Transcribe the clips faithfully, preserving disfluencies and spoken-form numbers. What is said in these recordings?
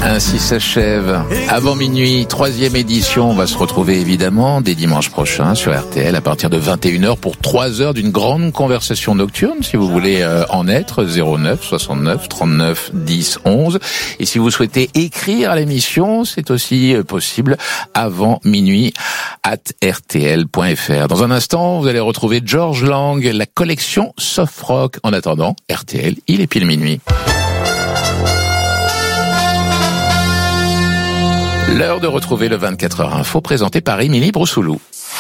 Ainsi s'achève Avant minuit, troisième édition. On va se retrouver évidemment dès dimanche prochain sur R T L à partir de vingt et une heures pour trois heures d'une grande conversation nocturne. Si vous voulez euh, en être, zéro neuf soixante-neuf trente-neuf dix onze. Et si vous souhaitez écrire à l'émission, c'est aussi euh, possible avant minuit at r t l point f r. Dans un instant, vous allez retrouver George Lang, la collection Soft Rock. En attendant, R T L, il est pile minuit. L'heure de retrouver le vingt-quatre heures Info présenté par Émilie Broussoulou.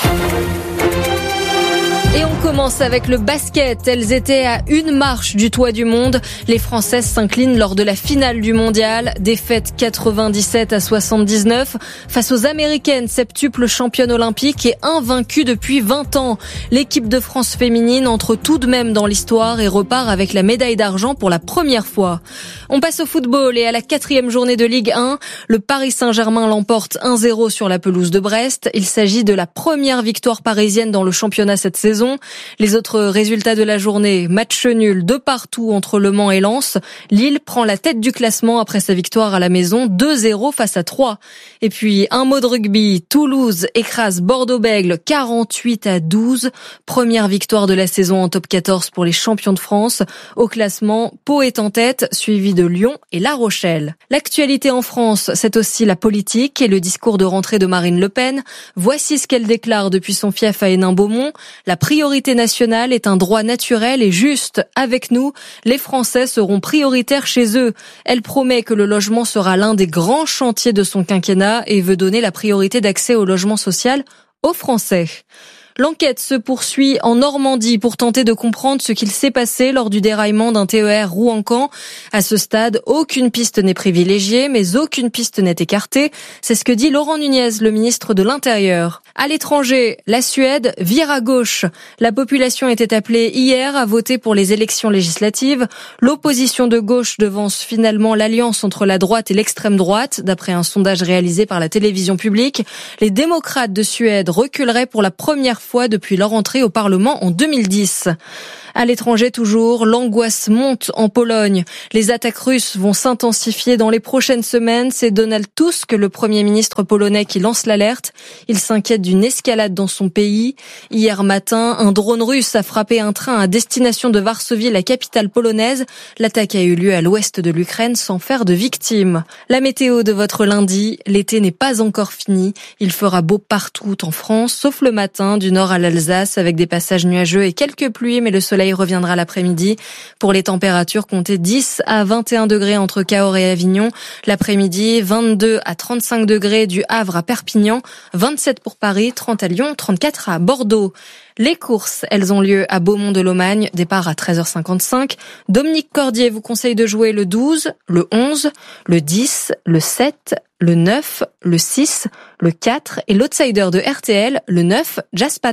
Et on commence avec le basket. Elles étaient à une marche du toit du monde. Les Françaises s'inclinent lors de la finale du mondial. Défaite quatre-vingt-dix-sept à soixante-dix-neuf face aux Américaines, septuple championne olympique et invaincue depuis vingt ans. L'équipe de France féminine entre tout de même dans l'histoire et repart avec la médaille d'argent pour la première fois. On passe au football et à la quatrième journée de Ligue un. Le Paris Saint-Germain l'emporte un zéro sur la pelouse de Brest. Il s'agit de la première victoire parisienne dans le championnat cette saison. Les autres résultats de la journée, match nul de partout entre Le Mans et Lens. Lille prend la tête du classement après sa victoire à la maison, deux zéro face à trois. Et puis un mot de rugby, Toulouse écrase Bordeaux-Bègles quarante-huit à douze. Première victoire de la saison en top quatorze pour les champions de France. Au classement, Pau est en tête, suivi de Lyon et La Rochelle. L'actualité en France, c'est aussi la politique et le discours de rentrée de Marine Le Pen. Voici ce qu'elle déclare depuis son fief à Hénin-Beaumont. La priorité nationale est un droit naturel et juste. Avec nous, les Français seront prioritaires chez eux. Elle promet que le logement sera l'un des grands chantiers de son quinquennat et veut donner la priorité d'accès au logement social aux Français. L'enquête se poursuit en Normandie pour tenter de comprendre ce qu'il s'est passé lors du déraillement d'un T E R Rouen-Caen. À ce stade, aucune piste n'est privilégiée, mais aucune piste n'est écartée. C'est ce que dit Laurent Nunez, le ministre de l'Intérieur. À l'étranger, la Suède vire à gauche. La population était appelée hier à voter pour les élections législatives. L'opposition de gauche devance finalement l'alliance entre la droite et l'extrême droite, d'après un sondage réalisé par la télévision publique. Les démocrates de Suède reculeraient pour la première fois fois depuis leur entrée au Parlement en deux mille dix. À l'étranger toujours, l'angoisse monte en Pologne. Les attaques russes vont s'intensifier dans les prochaines semaines. C'est Donald Tusk, le Premier ministre polonais, qui lance l'alerte. Il s'inquiète d'une escalade dans son pays. Hier matin, un drone russe a frappé un train à destination de Varsovie, la capitale polonaise. L'attaque a eu lieu à l'ouest de l'Ukraine sans faire de victimes. La météo de votre lundi, l'été n'est pas encore fini. Il fera beau partout en France, sauf le matin, du nord à l'Alsace, avec des passages nuageux et quelques pluies, mais le soleil reviendra l'après-midi. Pour les températures, comptez dix à vingt et un degrés entre Cahors et Avignon. L'après-midi, vingt-deux à trente-cinq degrés du Havre à Perpignan, vingt-sept pour Paris, trente à Lyon, trente-quatre à Bordeaux. Les courses, elles ont lieu à Beaumont-de-Lomagne, départ à treize heures cinquante-cinq. Dominique Cordier vous conseille de jouer le douze, le onze, le dix, le sept, le neuf, le six, le quatre et l'outsider de R T L, le neuf, Jazzpat.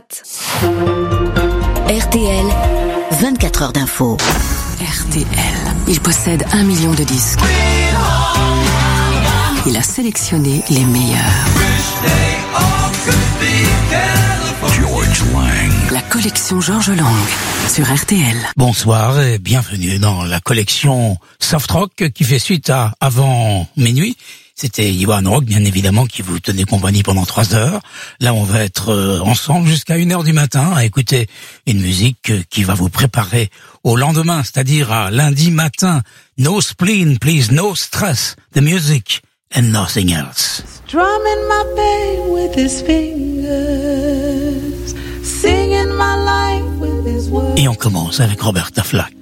R T L, vingt-quatre heures d'info. R T L, il possède un million de disques. Il a sélectionné les meilleurs. George Lang. La collection George Lang sur R T L. Bonsoir et bienvenue dans la collection Soft Rock qui fait suite à Avant minuit. C'était Iwan Rock, bien évidemment, qui vous tenait compagnie pendant trois heures. Là, on va être euh, ensemble jusqu'à une heure du matin à écouter une musique euh, qui va vous préparer au lendemain, c'est-à-dire à lundi matin. No spleen, please, no stress. The music and nothing else. Drumming my pain with his fingers, singing my life with his words. Et on commence avec Roberta Flack.